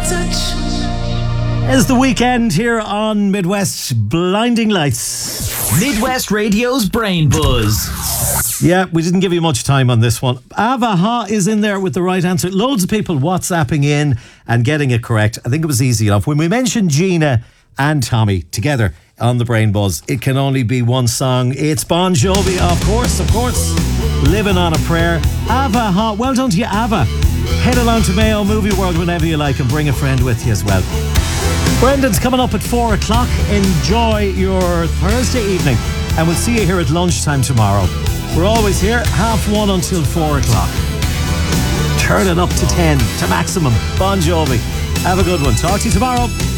As the weekend here on Midwest Blinding Lights. Midwest Radio's Brain Buzz. Yeah, we didn't give you much time on this one. Avaha is in there with the right answer. Loads of people WhatsApping in and getting it correct. I think it was easy enough. When we mentioned Gina and Tommy together on the Brain Buzz, it can only be one song. It's Bon Jovi, of course. Living on a Prayer. Avaha, well done to you, Ava. Head along to Mayo Movie World whenever you like and bring a friend with you as well. Brendan's coming up at 4 o'clock. Enjoy your Thursday evening and we'll see you here at lunchtime tomorrow. We're always here 1:30 until 4 o'clock. Turn it up to 10 to maximum. Bon Jovi. Have a good one. Talk to you tomorrow.